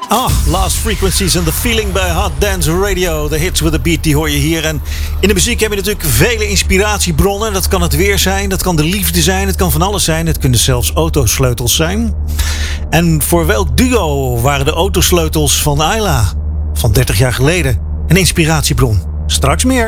Last Frequencies and The Feeling bij Hot Dance Radio. De hits with a beat, die hoor je hier. En in de muziek heb je natuurlijk vele inspiratiebronnen. Dat kan het weer zijn, dat kan de liefde zijn, het kan van alles zijn. Het kunnen zelfs autosleutels zijn. En voor welk duo waren de autosleutels van Ayla van 30 jaar geleden een inspiratiebron? Straks meer.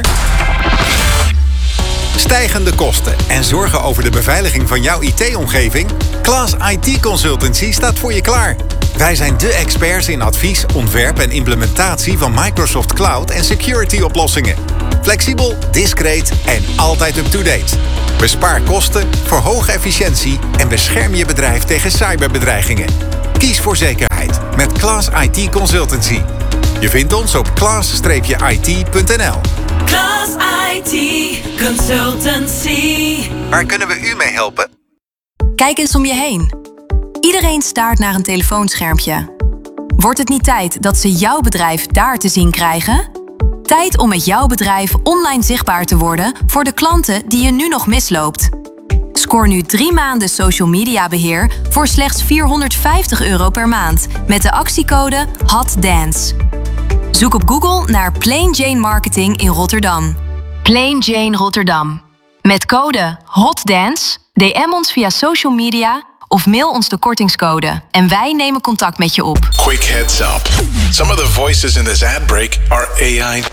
Stijgende kosten en zorgen over de beveiliging van jouw IT-omgeving? Claas IT Consultancy staat voor je klaar. Wij zijn de experts in advies, ontwerp en implementatie van Microsoft Cloud en security oplossingen. Flexibel, discreet en altijd up-to-date. Bespaar kosten, verhoog efficiëntie en bescherm je bedrijf tegen cyberbedreigingen. Kies voor zekerheid met Claas IT Consultancy. Je vindt ons op claas-it.nl. Claas IT Consultancy. Waar kunnen we u mee helpen? Kijk eens om je heen. Iedereen staart naar een telefoonschermpje. Wordt het niet tijd dat ze jouw bedrijf daar te zien krijgen? Tijd om met jouw bedrijf online zichtbaar te worden voor de klanten die je nu nog misloopt. Scoor nu 3 maanden social media beheer voor slechts €450 per maand met de actiecode HOTDANCE. Zoek op Google naar Plain Jane Marketing in Rotterdam. Plain Jane Rotterdam. Met code HOTDANCE DM ons via social media of mail ons de kortingscode en wij nemen contact met je op. Quick heads up. Some of the voices in this ad break are AI